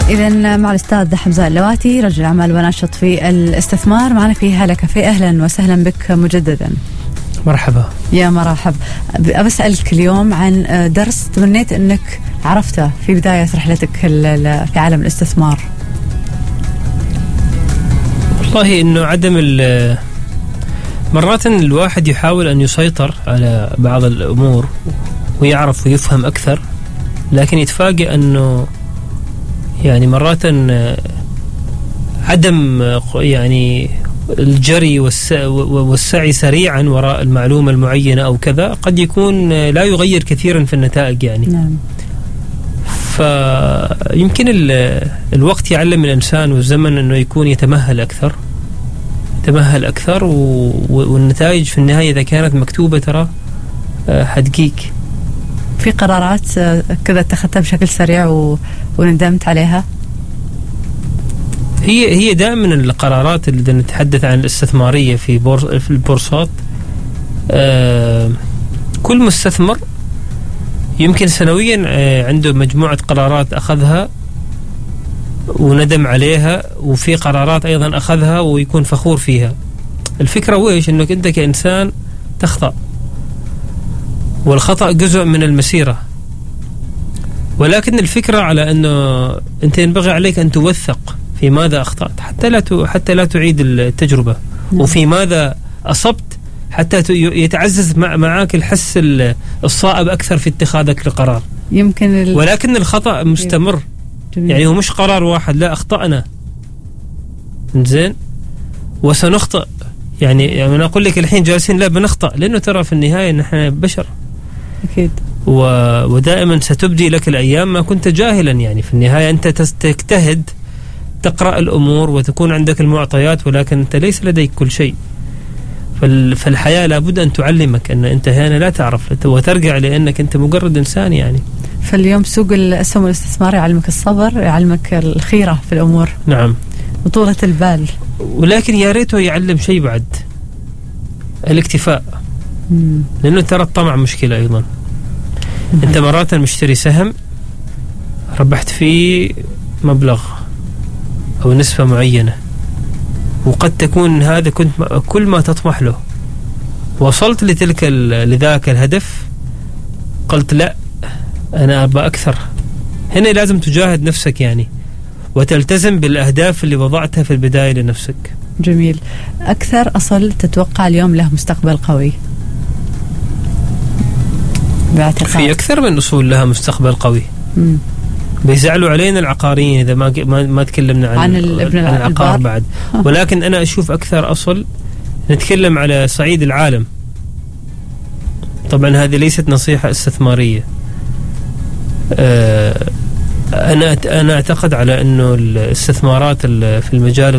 إذن مع الأستاذ حمزة اللواتي رجل أعمال وناشط في الاستثمار معنا في هلا كافيه. أهلا وسهلا بك مجددا. مرحبا. يا مرحب. أسألك اليوم عن درس تمنيت أنك عرفته في بداية رحلتك في عالم الاستثمار. والله إنه عدم مرات الواحد يحاول أن يسيطر على بعض الأمور ويعرف ويفهم أكثر، لكن يتفاجئ أنه يعني مرات عدم يعني الجري والسعي سريعا وراء المعلومة المعينة أو كذا قد يكون لا يغير كثيرا في النتائج يعني. نعم. فيمكن الوقت يعلم الإنسان والزمن أنه يكون يتمهل أكثر والنتائج في النهاية إذا كانت مكتوبة ترى حتجيك. في قرارات كذا اتخذتها بشكل سريع وندمت عليها؟ هي دائما القرارات اللي نتحدث عن الاستثمارية في البورصات، كل مستثمر يمكن سنويا عنده مجموعة قرارات أخذها وندم عليها، وفي قرارات أيضا أخذها ويكون فخور فيها. الفكرة وإيش؟ أنك أنت كإنسان تخطأ، والخطأ جزء من المسيرة، ولكن الفكرة على أنه أنت ينبغي عليك أن توثق في ماذا أخطأت حتى لا تعيد التجربة، وفي ماذا أصبت حتى يتعزز معك الحس الصائب أكثر في اتخاذك لقرار. يمكن ولكن الخطأ مستمر. جميل. يعني هو مش قرار واحد، لا، أخطأنا زين وسنخطئ. يعني أنا أقول لك الحين جالسين لا بنخطأ، لأنه ترى في النهاية نحن بشر أكيد، ودائما ستبدي لك الأيام ما كنت جاهلا. يعني في النهاية أنت تجتهد تقرأ الأمور وتكون عندك المعطيات، ولكن أنت ليس لديك كل شيء. فالحياة لابد أن تعلمك أن أنت هنا لا تعرف وترجع لأنك أنت مجرد إنسان يعني. فاليوم سوق الأسهم والاستثمار يعلمك الصبر، يعلمك الخيرة في الأمور. نعم. وطولة البال. ولكن يا ريته يعلم شيء بعد، الاكتفاء. لأنه ترى الطمع مشكلة أيضا. أنت مرات مشتري سهم ربحت فيه مبلغ أو نسبة معينة، وقد تكون هذا كنت كل ما تطمح له، وصلت لذاك الهدف قلت لا أنا أبغى أكثر. هنا لازم تجاهد نفسك يعني، وتلتزم بالأهداف اللي وضعتها في البداية لنفسك. جميل. أكثر أصل تتوقع اليوم له مستقبل قوي باعتقاد؟ في أكثر من أصول لها مستقبل قوي. بيزعلوا علينا العقاريين إذا ما تكلمنا عن العقار بعد. ولكن أنا أشوف أكثر أصل نتكلم على صعيد العالم. طبعا هذه ليست نصيحة استثمارية. أنا أعتقد على أنه الاستثمارات في المجال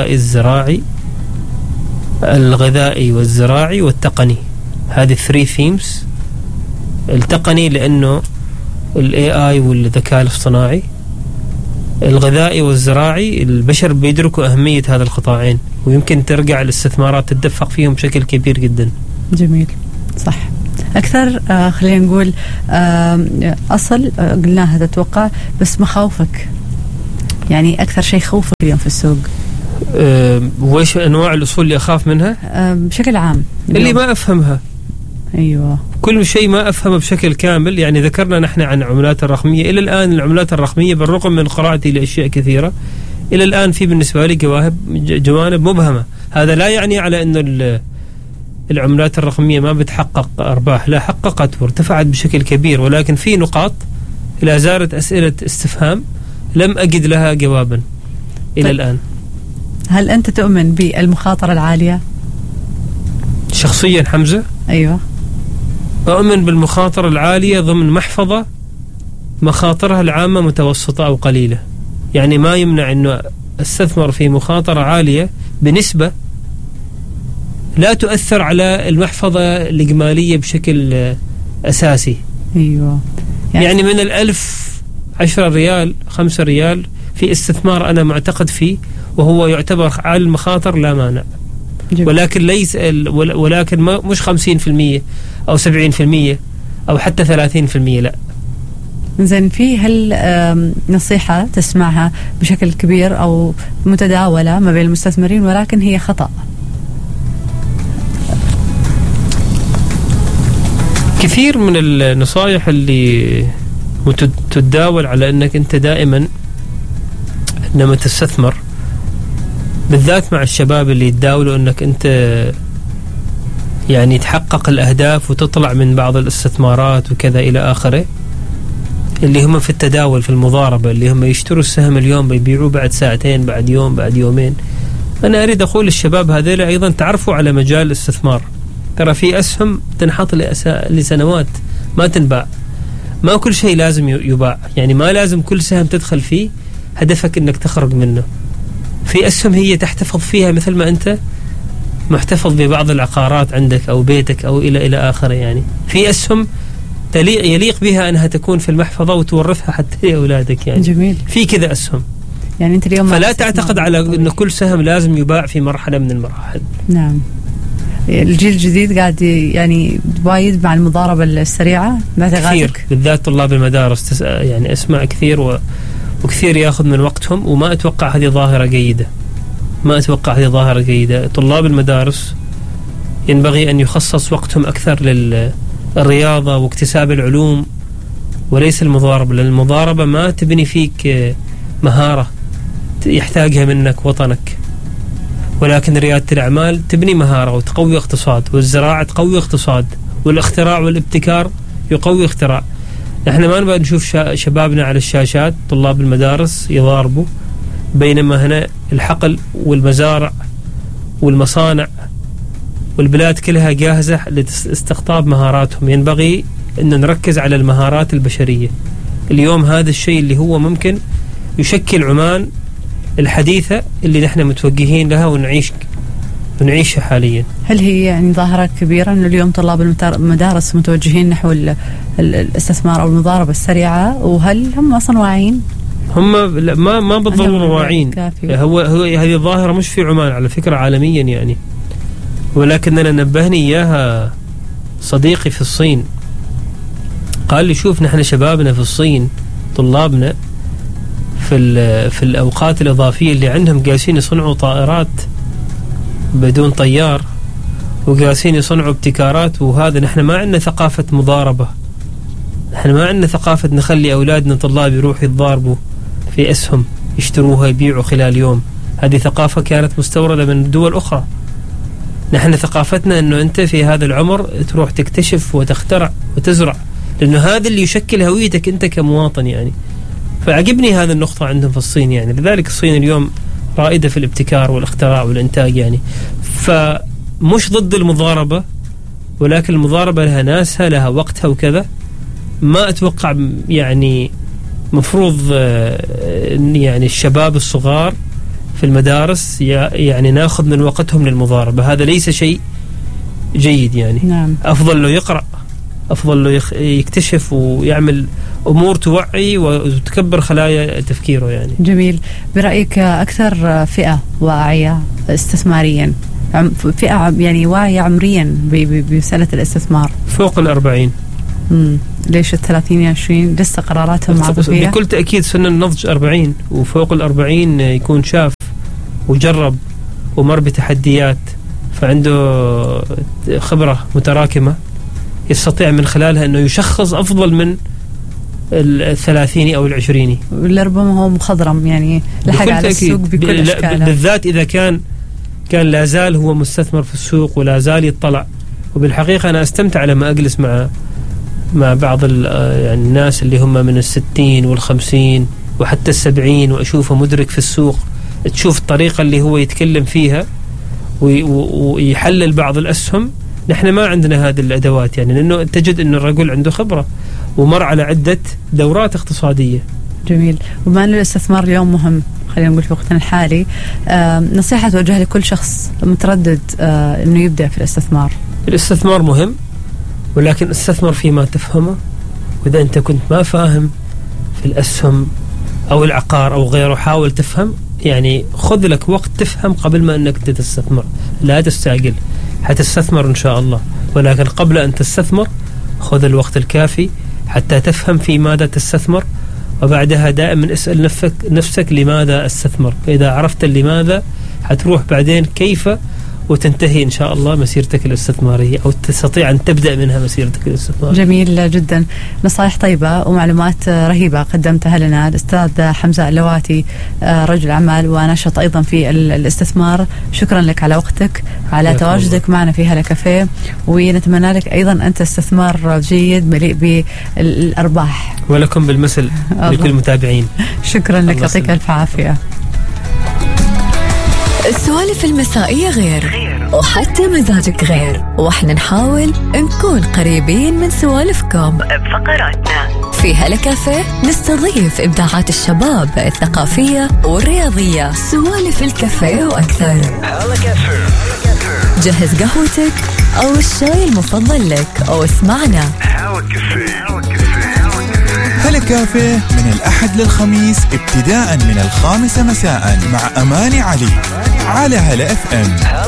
الغذائي والزراعي والتقني، هذه 3 themes. التقني لأنه AI والذكاء الاصطناعي، الغذائي والزراعي البشر بيدركوا أهمية هذا القطاعين، ويمكن ترجع الاستثمارات تتدفق فيهم بشكل كبير جدا. جميل، صح. أكثر خلينا نقول أصل قلناها تتوقع، بس مخاوفك يعني أكثر شيء خوفك اليوم في السوق؟ وإيش أنواع الأصول اللي أخاف منها؟ بشكل عام اللي ما أفهمها. أيوة، كل شيء ما أفهمه بشكل كامل. يعني ذكرنا نحن عن العملات الرقمية، إلى الآن العملات الرقمية بالرغم من قراءتي لأشياء كثيرة إلى الآن في بالنسبة لي جوانب مبهمة. هذا لا يعني على أن العملات الرقمية ما بتحقق أرباح، لا، حققت وارتفعت بشكل كبير، ولكن في نقاط لا زالت أسئلة استفهام لم أجد لها جوابا إلى الآن. هل أنت تؤمن بالمخاطرة العالية؟ شخصيا حمزة؟ أيوة، أؤمن بالمخاطرة العالية ضمن محفظة مخاطرها العامة متوسطة أو قليلة. يعني ما يمنع أنه استثمر في مخاطرة عالية بنسبة لا تؤثر على المحفظة الإجمالية بشكل أساسي. أيوة، يعني من 1000 10 ريال 5 ريال في استثمار أنا معتقد فيه وهو يعتبر على المخاطر لا مانع. ولكن مش 50% أو 70% أو حتى 30%، لا، زين، في هل نصيحة تسمعها بشكل كبير أو متداولة ما بين المستثمرين ولكن هي خطأ؟ كثير من النصائح اللي تتداول على أنك أنت دائما لما تستثمر، بالذات مع الشباب اللي يتداولوا أنك أنت يعني تحقق الأهداف وتطلع من بعض الاستثمارات وكذا إلى آخره، اللي هم في التداول في المضاربة، اللي هم يشتروا السهم اليوم بيبيعوه بعد ساعتين، بعد يوم، بعد يومين. أنا أريد أقول للشباب هذول أيضا تعرفوا على مجال الاستثمار. ترى في أسهم تنحط لسنوات ما تنباع، ما كل شيء لازم يباع، يعني ما لازم كل سهم تدخل فيه هدفك أنك تخرج منه. في أسهم هي تحتفظ فيها مثل ما أنت محتفظ ببعض العقارات عندك أو بيتك أو إلى آخره. يعني في أسهم يليق بها أنها تكون في المحفظة وتورثها حتى لأولادك. يعني جميل. في كذا أسهم، يعني أنت اليوم فلا تعتقد على أن كل سهم لازم يباع في مرحلة من المراحل. نعم. الجيل الجديد قاعد يعني وايد مع المضاربة السريعة كثير، بالذات طلاب المدارس يعني أسمع كثير وكثير ياخذ من وقتهم، وما أتوقع هذه ظاهرة جيدة. ما أتوقع هذه ظاهرة جيدة. طلاب المدارس ينبغي أن يخصص وقتهم أكثر للرياضة واكتساب العلوم وليس المضاربة، لأن المضاربة ما تبني فيك مهارة يحتاجها منك وطنك، ولكن ريادة الأعمال تبني مهارة وتقوي اقتصاد، والزراعة تقوي اقتصاد، والاختراع والابتكار يقوي اختراع. نحن ما نبغى نشوف شبابنا على الشاشات طلاب المدارس يضاربوا، بينما هنا الحقل والمزارع والمصانع والبلاد كلها جاهزة لاستقطاب مهاراتهم. ينبغي أن نركز على المهارات البشرية. اليوم هذا الشيء اللي هو ممكن يشكل عمان الحديثة اللي نحن متوجهين لها ونعيشها حاليا. هل هي يعني ظاهرة كبيرة أن اليوم طلاب المدارس متوجهين نحو الاستثمار أو المضاربة السريعة، وهل هم أصلا واعيين؟ هم ما بالضرورة واعيين. هو هذه الظاهرة مش في عمان، على فكرة عالميا يعني، ولكننا نبهني إياها صديقي في الصين. قال لي شوف نحن شبابنا في الصين طلابنا في الأوقات الإضافية اللي عندهم جالسين يصنعوا طائرات بدون طيار، وجالسين يصنعوا ابتكارات. وهذا نحن ما عندنا ثقافة مضاربة، نحن ما عندنا ثقافة نخلي أولادنا طلاب يروحوا يتضاربوا في أسهم يشتروها يبيعوا خلال يوم. هذه ثقافة كانت مستوردة من دول أخرى. نحن ثقافتنا أنه أنت في هذا العمر تروح تكتشف وتخترع وتزرع، لأنه هذا اللي يشكل هويتك أنت كمواطن. يعني فعجبني هذا النقطة عندهم في الصين. يعني لذلك الصين اليوم رائدة في الابتكار والاختراع والإنتاج. يعني فمش ضد المضاربة، ولكن المضاربة لها ناسها، لها وقتها وكذا. ما أتوقع يعني مفروض يعني الشباب الصغار في المدارس يعني ناخذ من وقتهم للمضاربة. هذا ليس شيء جيد. يعني نعم. أفضل له يقرأ، أفضل له يكتشف ويعمل أمور توعي وتكبر خلايا تفكيره. يعني جميل. برأيك أكثر فئة واعية استثماريا، فئة يعني واعية عمريا بمسألة الاستثمار؟ فوق 40. ليش 30-20 لسه قراراتهم عاطفية؟ بكل تأكيد سن النضج 40، وفوق 40 يكون شاف وجرب ومر بتحديات، فعنده خبرة متراكمة يستطيع من خلالها أنه يشخص أفضل من 30 أو 20. لربما هو مخضرم يعني لحق على السوق بكل أشكاله، بالذات إذا كان لازال هو مستثمر في السوق ولا زال يطلع. وبالحقيقة أنا أستمتع لما أجلس مع بعض يعني الناس اللي هم من 60 وال50 وحتى 70 وأشوفه مدرك في السوق. تشوف الطريقة اللي هو يتكلم فيها ويحلل بعض الأسهم. نحن ما عندنا هذه الأدوات، يعني لأنه تجد أن الرجل عنده خبرة ومر على عدة دورات اقتصادية. جميل. وبما أن الاستثمار اليوم مهم، خلينا نقول في وقتنا الحالي، نصيحة توجه لكل شخص متردد أنه يبدأ في الاستثمار. الاستثمار مهم، ولكن استثمر فيما تفهمه. وإذا أنت كنت ما فاهم في الأسهم أو العقار أو غيره، حاول تفهم. يعني خذ لك وقت تفهم قبل ما أنك تستثمر، لا تستعجل. حتستثمر إن شاء الله، ولكن قبل أن تستثمر خذ الوقت الكافي حتى تفهم في ماذا تستثمر، وبعدها دائما اسأل نفسك لماذا استثمر. فإذا عرفت لماذا حتروح بعدين كيف، وتنتهي إن شاء الله مسيرتك الاستثمارية، أو تستطيع أن تبدأ منها مسيرتك الاستثمارية. جميل جدا، نصائح طيبة ومعلومات رهيبة قدمتها لنا الأستاذ حمزة اللواتي، رجل أعمال ونشط أيضا في الاستثمار. شكرا لك على وقتك، على تواجدك معنا في هلا كافيه، ونتمنى لك أيضا أنت استثمار جيد مليء بالأرباح، ولكم بالمثل لكل المتابعين. شكرا لك، يعطيك ألف عافية. السوالف المسائية غير، وحتى مزاجك غير، واحنا نحاول نكون قريبين من سوالفكم بفقراتنا. في هلا كافيه نستضيف إبداعات الشباب الثقافية والرياضية، سوالف الكافيه وأكثر. جهز قهوتك أو الشاي المفضل لك، أو اسمعنا هلا كافيه من الأحد للخميس ابتداء من 5 مساء مع أماني علي على هلا FM.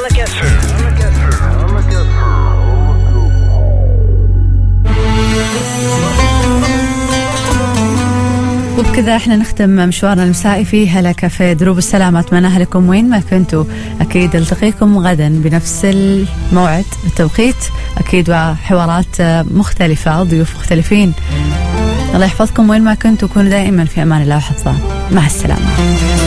وبكذا احنا نختم مشوارنا المسائي في هلا كافيه. دروب السلامة اتمناها لكم وين ما كنتوا. اكيد التقيكم غدا بنفس الموعد التوقيت، اكيد وحوارات مختلفة، ضيوف مختلفين. الله يحفظكم وين ما كنتوا، كونوا دائما في امان الله وحفظه. مع السلامة.